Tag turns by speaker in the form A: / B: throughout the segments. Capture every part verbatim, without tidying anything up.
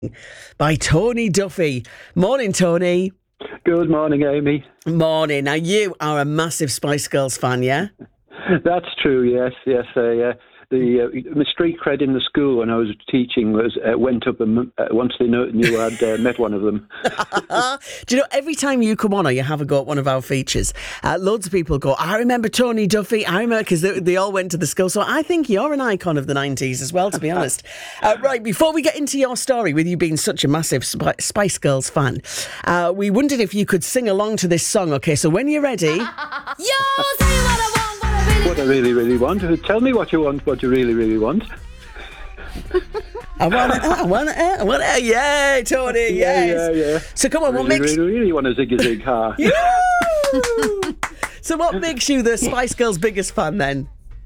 A: by Tony Duffy. Morning, Tony.
B: Good morning, Amy.
A: Morning. Now, you are a massive Spice Girls fan, yeah?
B: That's true, yes, yes. Uh, uh, the uh, my street cred in the school when I was teaching was uh, went up and, uh, once they knew, knew I'd uh, met one of them.
A: Do you know, every time you come on or you have a go at one of our features, uh, loads of people go, I remember Tony Duffy, I remember, because they, they all went to the school. So I think you're an icon of the nineties as well, to be honest. Uh, right, before we get into your story, with you being such a massive Sp- Spice Girls fan, uh, we wondered if you could sing along to this song. Okay, so when you're ready...
C: Yo, say what I want, what I really
B: What I really, really want. Tell me what you want, what you really, really want.
A: I want it, I want it, I want it. Yay, Tony,
B: Yeah,
A: yes.
B: yeah, yeah.
A: So come on,
B: really,
A: what makes...
B: really, really want a ziggy zig ha.
A: So what makes you the Spice Girls' biggest fan then?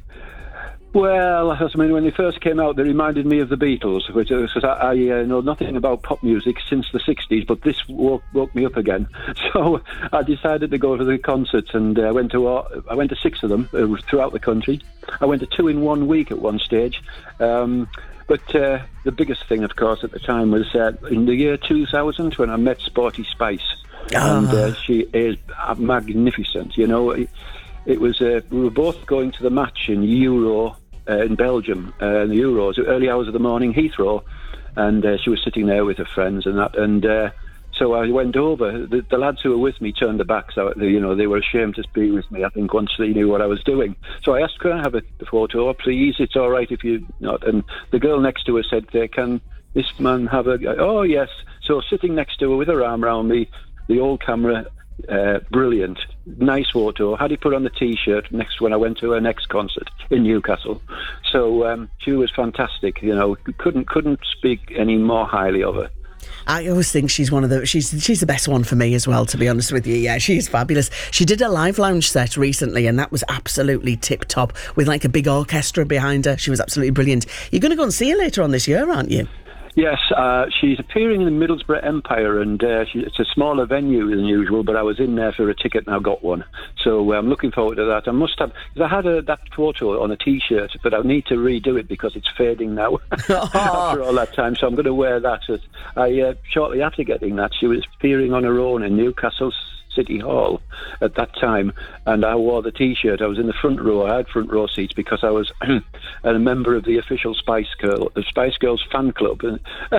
B: Well, I mean, when they first came out, they reminded me of the Beatles, which because I, I uh, know nothing about pop music since the sixties, but this woke, woke me up again. So I decided to go to the concerts, and I uh, went to uh, I went to six of them uh, throughout the country. I went to two in one week at one stage. Um, but uh, the biggest thing, of course, at the time was uh, in the year two thousand when I met Sporty Spice,
A: Ah.
B: and uh, she is magnificent. You know, it, it was uh, we were both going to the match in Euro. Uh, in Belgium, uh, in the Euros, early hours of the morning, Heathrow, and uh, she was sitting there with her friends and that, and uh, so I went over. The, the lads who were with me turned their backs out. They, you know, they were ashamed to be with me, I think, once they knew what I was doing. So I asked, can I have a photo? Oh, please, it's all right if you not. And the girl next to her said, can this man have a... Oh, yes. So sitting next to her with her arm around me, the old camera... Uh, brilliant, nice photo. Had he put on the T-shirt next when I went to her next concert in Newcastle. So um, she was fantastic. You know, couldn't couldn't speak any more highly of her.
A: I always think she's one of the she's she's the best one for me as well, to be honest with you. Yeah, she's fabulous. She did a live lounge set recently, and that was absolutely tip top with like a big orchestra behind her. She was absolutely brilliant. You're going to go and see her later on this year, aren't you?
B: Yes, uh, she's appearing in the Middlesbrough Empire, and uh, she, it's a smaller venue than usual, but I was in there for a ticket and I got one. So uh, I'm looking forward to that. I must have, because I had a, that photo on a T-shirt, but I need to redo it because it's fading now after all that time. So I'm going to wear that. I uh, shortly after getting that, she was appearing on her own in Newcastle City Hall at that time, and I wore the T-shirt. I was in the front row. I had front row seats because I was a member of the official Spice Girl, the Spice Girls fan club. And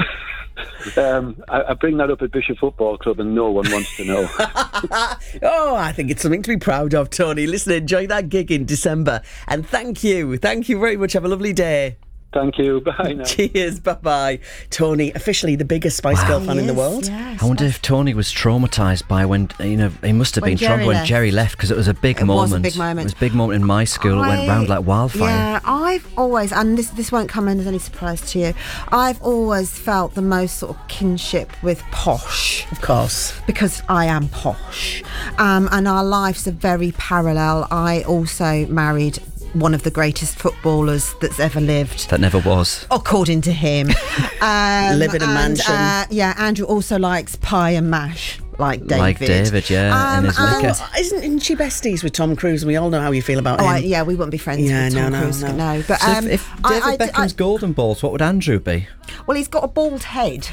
B: um, I, I bring that up at Bishop Football Club, and no one wants to know.
A: Oh, I think it's something to be proud of, Tony. Listen, enjoy that gig in December, and thank you, thank you very much. Have a lovely day.
B: Thank you. Bye now.
A: Cheers. Bye-bye. Tony, officially the biggest Spice
D: Wow.
A: Girl fan
D: He
A: in the
D: is,
A: world.
D: yeah. I wonder if Tony was traumatised by when, you know, he must have
C: When
D: been
C: Jerry
D: traumatised when
C: left.
D: Jerry left, because it was a big
C: It
D: moment.
C: was a big moment.
D: It was a big moment in my school. It went
C: I-
D: round like wildfire.
C: Yeah, I've always, and this this won't come as any surprise to you, I've always felt the most sort of kinship with Posh.
A: Of course.
C: Because I am Posh. Um, and our lives are very parallel. I also married one of the greatest footballers that's ever lived.
D: That never was.
C: According to him. Um,
A: Live in a
C: and,
A: mansion.
C: Uh, yeah, Andrew also likes pie and mash, like David.
D: Like David, yeah, in his
C: and-
D: liquor.
A: Oh, isn't, isn't she besties with Tom Cruise? And we all know how you feel about
C: Oh,
A: him.
C: I, yeah, we wouldn't be friends
A: Yeah,
C: with Tom
A: no, no,
C: Cruise.
A: no.
C: But
D: So
C: um,
D: if, if
C: I-
D: David
C: I-
D: Beckham's
C: I-
D: golden balls, what would Andrew be?
C: Well, he's got a bald head.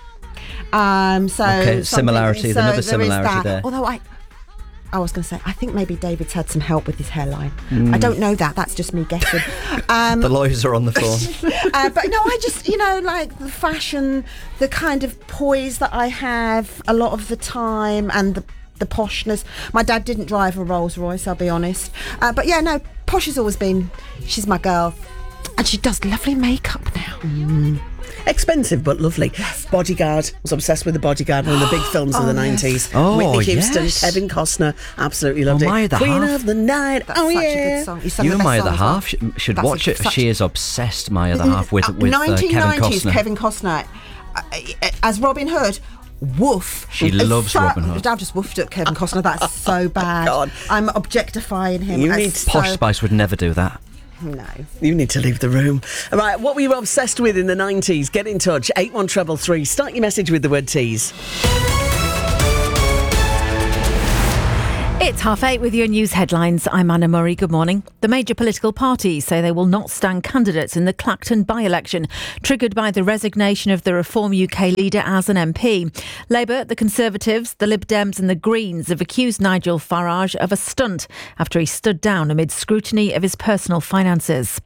C: Um, so
D: Okay,
C: something-
D: similarity,
C: so
D: another
C: there is
D: similarity
C: that.
D: there.
C: Although I, I was going to say, I think maybe David's had some help with his hairline.
D: Mm.
C: I don't know that. That's just me guessing. Um,
D: The lawyers are on the phone.
C: uh, but no, I just, you know, like the fashion, the kind of poise that I have a lot of the time, and the the poshness. My dad didn't drive a Rolls Royce, I'll be honest. Uh, but yeah, no, Posh has always been, she's my girl. And she does lovely makeup now.
A: Mm. Expensive but lovely. Bodyguard. Was obsessed with The Bodyguard, one of the big films of
C: Oh,
A: the
C: yes.
A: nineties.
D: Oh,
A: Whitney Houston,
D: yes.
A: Kevin Costner. Absolutely loved
D: Oh, Maya
A: it.
D: the
A: Queen
D: Half.
A: of the Night.
C: That's
A: oh,
C: such
A: yeah.
C: a good song. He's some
D: You
C: of
D: and
C: the
D: Maya
C: best
D: the
C: songs on.
D: Half sh- should
C: That's
D: watch
C: a-
D: it.
C: such-
D: She is obsessed, Maya the Half, with, with uh, Kevin
C: nineteen nineties
D: Costner.
C: Kevin Costner uh, uh, as Robin Hood. Woof.
D: She
C: It's
D: loves
C: so-
D: Robin Hood.
C: I've just woofed at Kevin Costner. That's so bad.
A: God.
C: I'm objectifying him.
A: You
C: as
A: need-
C: so,
D: Posh Spice would never do that.
C: No.
A: You need to leave the room. All right, what were you obsessed with in the nineties? Get in touch. eight one three three. Start your message with the word tease.
E: It's half eight with your news headlines. I'm Anna Murray. Good morning. The major political parties say they will not stand candidates in the Clacton by-election, triggered by the resignation of the Reform U K leader as an M P. Labour, the Conservatives, the Lib Dems and the Greens have accused Nigel Farage of a stunt after he stood down amid scrutiny of his personal finances.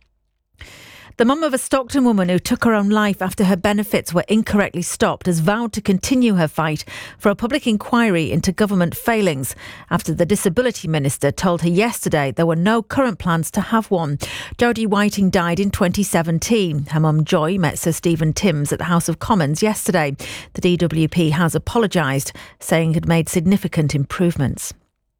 E: The mum of a Stockton woman who took her own life after her benefits were incorrectly stopped has vowed to continue her fight for a public inquiry into government failings after the Disability Minister told her yesterday there were no current plans to have one. Jodie Whiting died in twenty seventeen. Her mum Joy met Sir Stephen Timms at the House of Commons yesterday. The D W P has apologised, saying it had made significant improvements.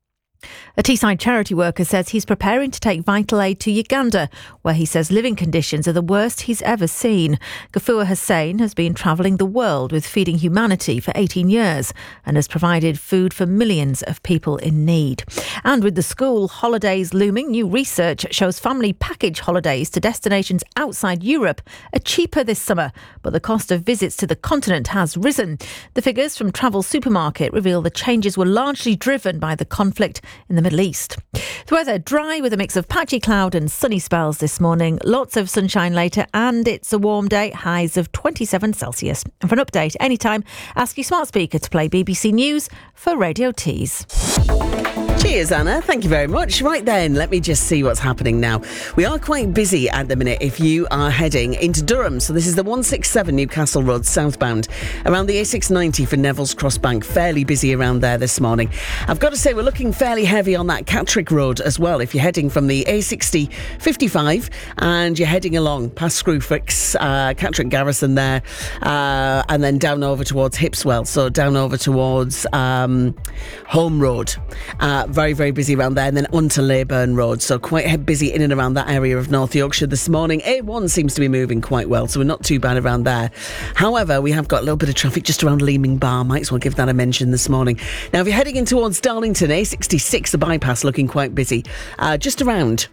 E: A Teesside charity worker says he's preparing to take vital aid to Uganda, where he says living conditions are the worst he's ever seen. Gafua Hussain has been travelling the world with Feeding Humanity for eighteen years and has provided food for millions of people in need. And with the school holidays looming, new research shows family package holidays to destinations outside Europe are cheaper this summer, but the cost of visits to the continent has risen. The figures from Travel Supermarket reveal the changes were largely driven by the conflict in the Middle East. The weather dry with a mix of patchy cloud and sunny spells this morning. Lots of sunshine later, and it's a warm day, highs of twenty-seven Celsius. And for an update anytime, ask your smart speaker to play B B C News for Radio Tees.
A: Cheers, Anna. Thank you very much. Right then, let me just see what's happening now. We are quite busy at the minute if you are heading into Durham. So this is the one sixty-seven Newcastle Road southbound. Around the A six ninety for Neville's Crossbank. Fairly busy around there this morning. I've got to say, we're looking fairly heavy on that Catterick Road as well. If you're heading from the A sixty fifty-five and you're heading along past Screwfix, uh, Catterick Garrison there, uh, and then down over towards Hipswell. So down over towards um, Home Road. Uh, very, very busy around there, and then onto Leyburn Road. So quite busy in and around that area of North Yorkshire this morning. A one seems to be moving quite well, so we're not too bad around there. However, we have got a little bit of traffic just around Leeming Bar. Might as well give that a mention this morning. Now, if you're heading in towards Darlington, A sixty-six, the bypass looking quite busy. Uh, just around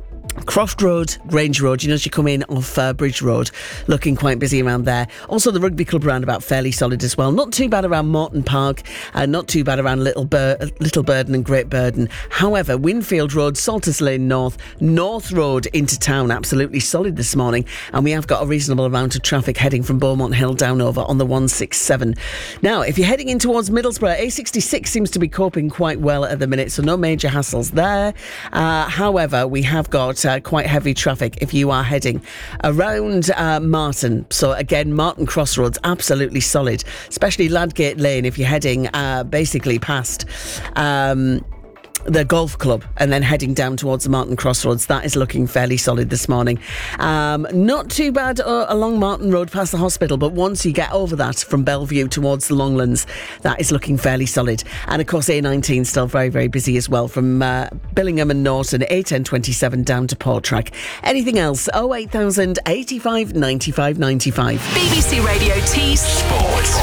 A: Croft Road, Grange Road, you know, as you come in off uh, Bridge Road, looking quite busy around there. Also, the Rugby Club roundabout, fairly solid as well. Not too bad around Morton Park, uh, not too bad around Little, Bur- Little Burden and Great Burden. However, Winfield Road, Salters Lane North, North Road into town, absolutely solid this morning. And we have got a reasonable amount of traffic heading from Beaumont Hill down over on the one sixty-seven. Now, if you're heading in towards Middlesbrough, A sixty-six seems to be coping quite well at the minute, so no major hassles there. Uh, however, we have got Uh, quite heavy traffic if you are heading around uh, Martin. So again, Martin Crossroads, absolutely solid, especially Ladgate Lane if you're heading uh, basically past um, the golf club and then heading down towards the Martin Crossroads. That is looking fairly solid this morning. Um, not too bad uh, along Martin Road past the hospital, but once you get over that from Bellevue towards the Longlands, that is looking fairly solid. And of course, A nineteen still very, very busy as well from uh, Billingham and Norton, A ten twenty-seven down to Portrack. Anything else? oh eight thousand eighty-five ninety-five ninety-five.
F: B B C Radio Tees Sports.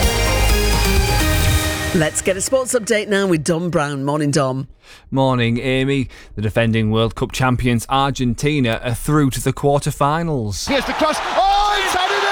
A: Let's get a sports update now with Dom Brown. Morning, Dom.
G: Morning, Amy. The defending World Cup champions Argentina are through to the quarter-finals.
H: Here's the cross. Oh, it's headed